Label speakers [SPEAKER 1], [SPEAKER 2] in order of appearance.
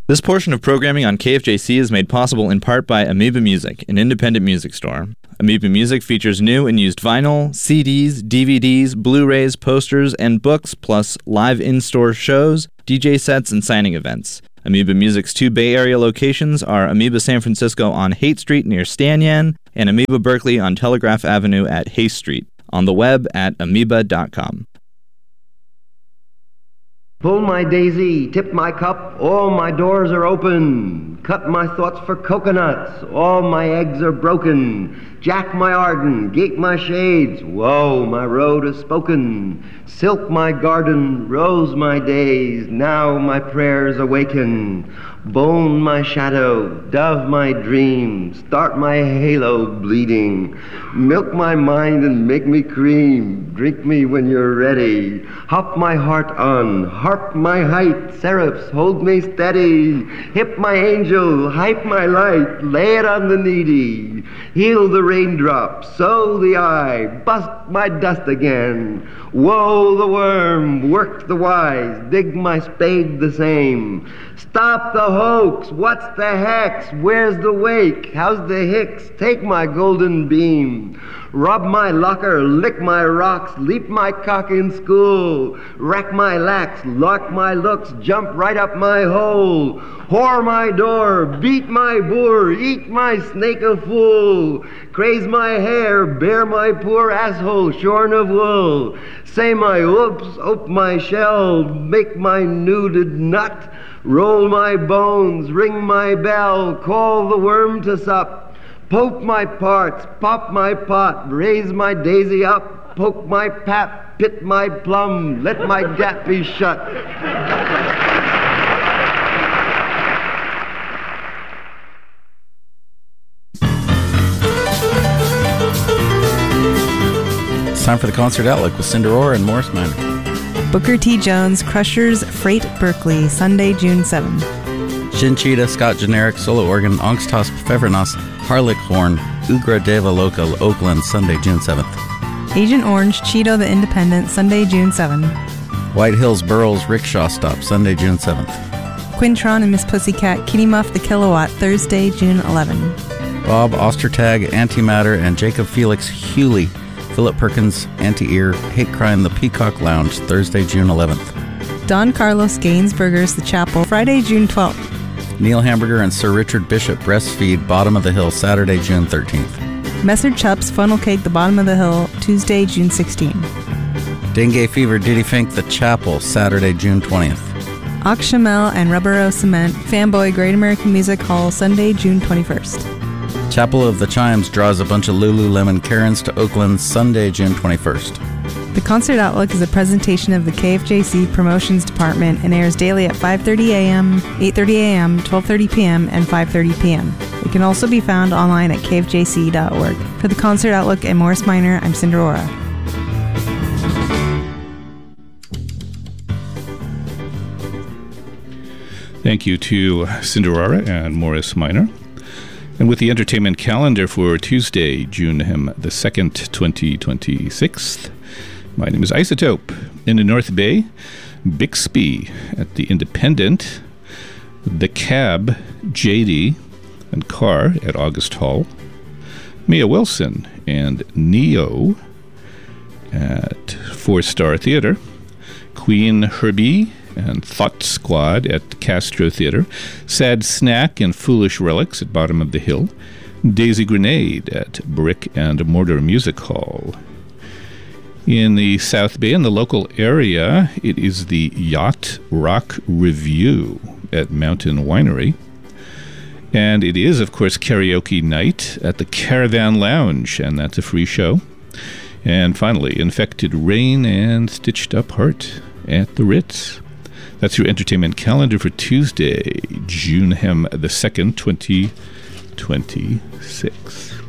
[SPEAKER 1] This portion of programming on KFJC is made possible in part by Amoeba Music, an independent music store. Amoeba Music features new and used vinyl, CDs, DVDs, Blu-rays, posters, and books, plus live in-store shows, DJ sets, and signing events. Amoeba Music's 2 Bay Area locations are Amoeba San Francisco on Haight Street near Stanyan and Amoeba Berkeley on Telegraph Avenue at Hay Street. On the web at amoeba.com.
[SPEAKER 2] Pull my daisy, tip my cup, all my doors are open. Cut my thoughts for coconuts, all my eggs are broken. Jack my Arden, gate my shades, whoa, my road is spoken. Silk my garden, rose my days, now my prayers awaken. Bone my shadow, dove my dream, start my halo bleeding. Milk my mind and make me cream, drink me when you're ready. Hop my heart on, harp my height, seraphs hold me steady. Hip my angel, hype my light, lay it on the needy. Heal the raindrop, sow the eye, bust my dust again. Woe the worm, work the wise, dig my spade the same. Stop the hoax, what's the hex, where's the wake, how's the hicks, take my golden beam. Rob my locker, lick my rocks, leap my cock in school. Rack my lax, lock my looks, jump right up my hole. Whore my door, beat my boor, eat my snake a fool. Craze my hair, bear my poor asshole shorn of wool. Say my oops, ope my shell, make my nuded nut. Roll my bones, ring my bell, call the worm to sup. Poke my parts, pop my pot, raise my daisy up, poke my pap, pit my plum, let my gap be shut.
[SPEAKER 3] It's time for the Concert Outlook with Cinder Orr and Morris Minor.
[SPEAKER 4] Booker T. Jones, Crushers, Freight, Berkeley, Sunday, June 7.
[SPEAKER 3] Shinchita, Scott Generic, Solo Organ, Angstas Pfeffernuss, Harlech Horn, Ugra Deva Local, Oakland, Sunday, June 7th.
[SPEAKER 4] Agent Orange, Cheeto the Independent, Sunday, June 7.
[SPEAKER 3] White Hills Burroughs Rickshaw Stop, Sunday, June 7th.
[SPEAKER 4] Quintron and Miss Pussycat, Kitty Muff the Kilowatt, Thursday, June 11.
[SPEAKER 3] Bob Ostertag, Antimatter, and Jacob Felix Hewley, Philip Perkins, Anti-Ear, Hate Crime, The Peacock Lounge, Thursday, June 11th.
[SPEAKER 4] Don Carlos Gainsburgers, The Chapel, Friday, June 12th.
[SPEAKER 3] Neil Hamburger and Sir Richard Bishop, Breastfeed, Bottom of the Hill, Saturday, June 13th.
[SPEAKER 4] Messer Chups, Funnel Cake, The Bottom of the Hill, Tuesday, June 16th.
[SPEAKER 3] Dengue Fever, Diddy Fink, The Chapel, Saturday, June 20th.
[SPEAKER 4] Oxshamel and Rubbero Cement, Fanboy, Great American Music Hall, Sunday, June 21st.
[SPEAKER 3] Chapel of the Chimes draws a bunch of Lululemon Karens to Oakland, Sunday, June 21st.
[SPEAKER 4] The Concert Outlook is a presentation of the KFJC Promotions Department and airs daily at 5:30 a.m., 8:30 a.m., 12:30 p.m., and 5:30 p.m. It can also be found online at kfjc.org. For the Concert Outlook and Morris Minor, I'm Cinder Orr.
[SPEAKER 5] Thank you to Cinderella and Morris Minor. And with the entertainment calendar for Tuesday, June the 2nd, 2026, my name is Isotope. In the North Bay, Bixby at the Independent, The Cab, JD, and Carr at August Hall, Mia Wilson and Neo at Four Star Theatre, Queen Herbie and Thought Squad at Castro Theatre, Sad Snack and Foolish Relics at Bottom of the Hill, Daisy Grenade at Brick and Mortar Music Hall. In the South Bay, in the local area, it is the Yacht Rock Review at Mountain Winery. And it is, of course, karaoke night at the Caravan Lounge, and that's a free show. And finally, Infected Rain and Stitched Up Heart at the Ritz. That's your entertainment calendar for Tuesday, June the 2nd, 2026.